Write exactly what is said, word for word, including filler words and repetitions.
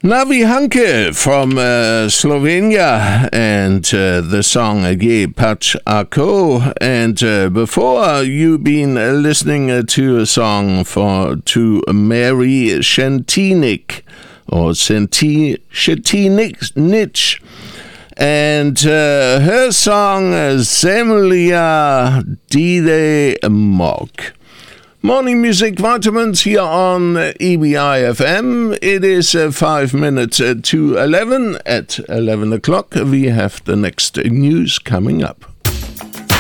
Navi Hanke from uh, Slovenia, and uh, the song Je Pač Ako. And uh, before, you've been uh, listening uh, to a song for to Mary Shentinik, or Senti Shetinik, and uh, her song uh, Zemlya Dide Mog. Morning Music Vitamins here on E B I F M. It is uh, five minutes uh, to eleven. At eleven o'clock, we have the next news coming up.